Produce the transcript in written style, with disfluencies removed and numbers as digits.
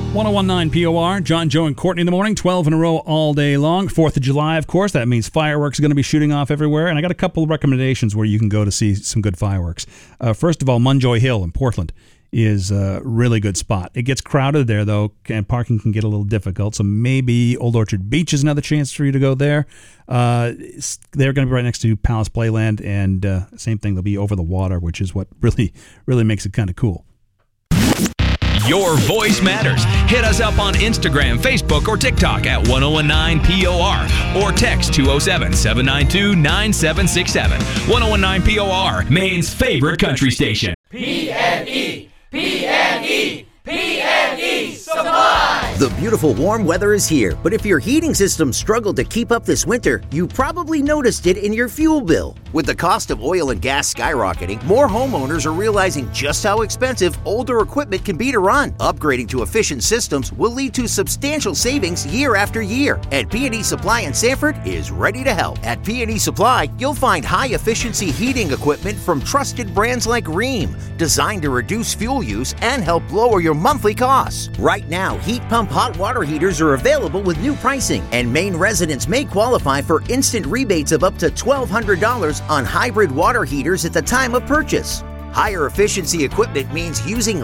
1019 POR, John, Joe, and Courtney in the morning, 12 in a row all day long. 4th of July, of course. That means fireworks are going to be shooting off everywhere. And I got a couple of recommendations where you can go to see some good fireworks. First of all, Munjoy Hill in Portland is a really good spot. It gets crowded there, though, and parking can get a little difficult. So maybe Old Orchard Beach is another chance for you to go there. They're going to be right next to Palace Playland, and same thing, they'll be over the water, which is what really makes it kind of cool. Your voice matters. Hit us up on Instagram, Facebook, or TikTok at 1019POR or text 207-792-9767. 1019 POR, Maine's favorite country station. PNE, PNE, PNE Supply! The beautiful warm weather is here, but if your heating system struggled to keep up this winter, you probably noticed it in your fuel bill. With the cost of oil and gas skyrocketing, more homeowners are realizing just how expensive older equipment can be to run. Upgrading to efficient systems will lead to substantial savings year after year, and P&E Supply in Sanford is ready to help. At P&E Supply, you'll find high-efficiency heating equipment from trusted brands like Rheem, designed to reduce fuel use and help lower your monthly costs. Right now, heat pump hot water heaters are available with new pricing, and Maine residents may qualify for instant rebates of up to $1,200 on hybrid water heaters at the time of purchase. Higher efficiency equipment means using